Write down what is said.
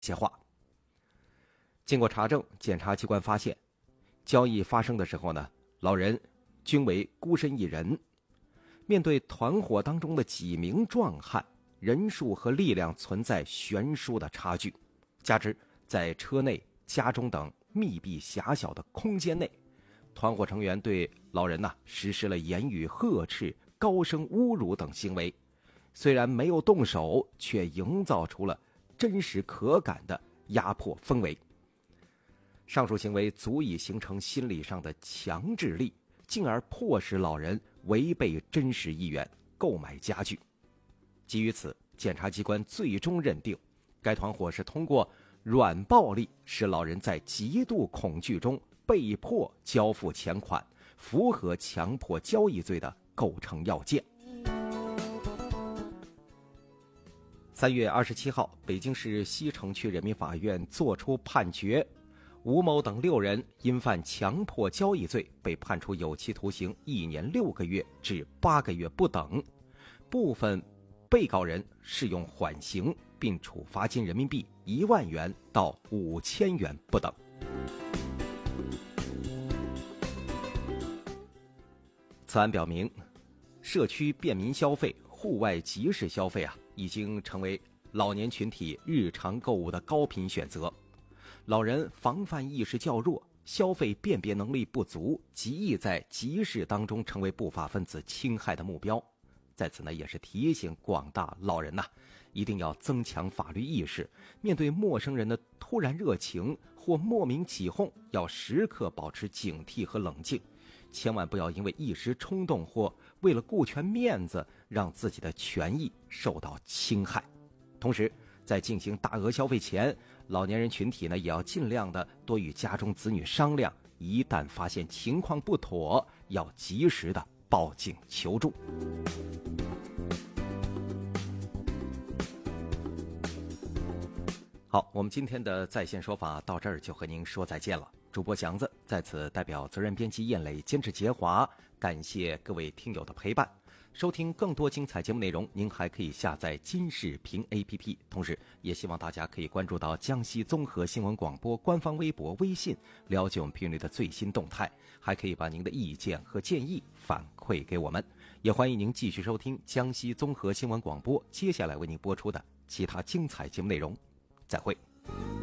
些话。经过查证，检察机关发现，交易发生的时候呢，老人均为孤身一人。面对团伙当中的几名壮汉，人数和力量存在悬殊的差距，加之在车内、家中等密闭狭小的空间内，团伙成员对老人实施了言语呵斥、高声侮辱等行为，虽然没有动手，却营造出了真实可感的压迫氛围。上述行为足以形成心理上的强制力，进而迫使老人违背真实意愿购买家具。基于此，检察机关最终认定，该团伙是通过软暴力使老人在极度恐惧中被迫交付钱款，符合强迫交易罪的构成要件。3月27号，北京市西城区人民法院作出判决，吴某等6人因犯强迫交易罪，被判处有期徒刑1年6个月至8个月不等，部分被告人适用缓刑，并处罚金人民币1万元到5000元不等。此案表明，社区便民消费、户外集市消费已经成为老年群体日常购物的高频选择。老人防范意识较弱，消费辨别能力不足，极易在集市当中成为不法分子侵害的目标。在此呢，也是提醒广大老人一定要增强法律意识，面对陌生人的突然热情或莫名起哄，要时刻保持警惕和冷静，千万不要因为一时冲动或为了顾全面子，让自己的权益受到侵害。同时，在进行大额消费前，老年人群体呢也要尽量的多与家中子女商量，一旦发现情况不妥，要及时的报警求助。好，我们今天的在线说法到这儿就和您说再见了。主播祥子在此代表责任编辑燕磊、监制杰华，感谢各位听友的陪伴。收听更多精彩节目内容，您还可以下载今视频 APP， 同时也希望大家可以关注到江西综合新闻广播官方微博、微信，了解我们频率的最新动态，还可以把您的意见和建议反馈给我们。也欢迎您继续收听江西综合新闻广播接下来为您播出的其他精彩节目内容。再会。